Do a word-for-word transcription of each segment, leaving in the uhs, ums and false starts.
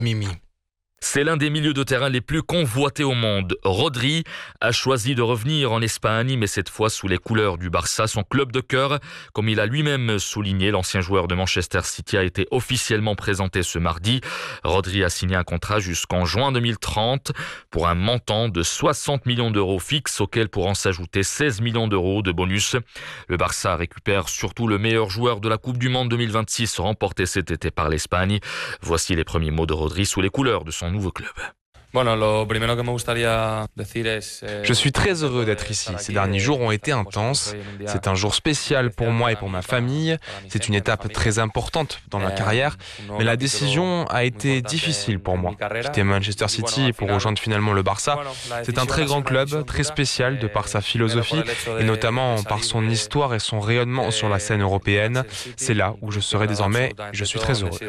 Mimi. C'est l'un des milieux de terrain les plus convoités au monde. Rodri a choisi de revenir en Espagne, mais cette fois sous les couleurs du Barça, son club de cœur. Comme il a lui-même souligné, l'ancien joueur de Manchester City a été officiellement présenté ce mardi. Rodri a signé un contrat jusqu'en juin deux mille trente pour un montant de soixante millions d'euros fixes, auquel pourront s'ajouter seize millions d'euros de bonus. Le Barça récupère surtout le meilleur joueur de la Coupe du Monde deux mille vingt-six, remportée cet été par l'Espagne. Voici les premiers mots de Rodri sous les couleurs de son nouveau club. Je suis très heureux d'être ici. Ces derniers jours ont été intenses. C'est un jour spécial pour moi et pour ma famille. C'est une étape très importante dans ma carrière, mais la décision a été difficile pour moi. Quitter Manchester City pour rejoindre finalement le Barça, c'est un très grand club, très spécial de par sa philosophie et notamment par son histoire et son rayonnement sur la scène européenne. C'est là où je serai désormais. Je suis très heureux.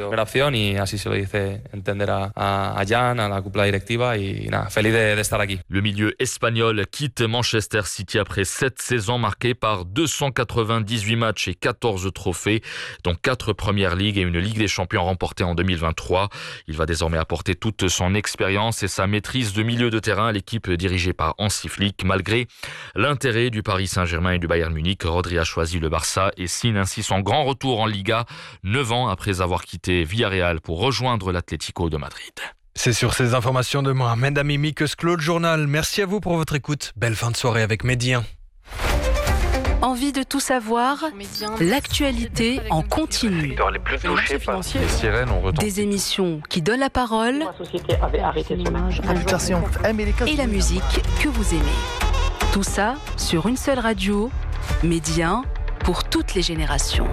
Le milieu espagnol quitte Manchester City après sept saisons marquées par deux cent quatre-vingt-dix-huit matchs et quatorze trophées, dont quatre Première Ligue et une Ligue des Champions remportée en deux mille vingt-trois. Il va désormais apporter toute son expérience et sa maîtrise de milieu de terrain à l'équipe dirigée par Hansi Flick. Malgré l'intérêt du Paris Saint-Germain et du Bayern Munich, Rodri a choisi le Barça et signe ainsi son grand retour en Liga, neuf ans après avoir quitté Villarreal pour rejoindre l'Atlético de Madrid. C'est sur ces informations de Mohamed Amimi que se clôt le journal. Merci à vous pour votre écoute. Belle fin de soirée avec Medi un. Envie de tout savoir? L'actualité en continu. Les plus touchés par les sirènes ont retenti. Des émissions qui donnent la parole La société avait arrêté son image. et la musique que vous aimez. Tout ça sur une seule radio, Medi un, pour toutes les générations.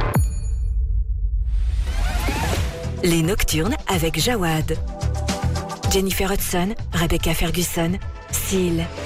Les Nocturnes avec Jawad. Jennifer Hudson, Rebecca Ferguson, Seal,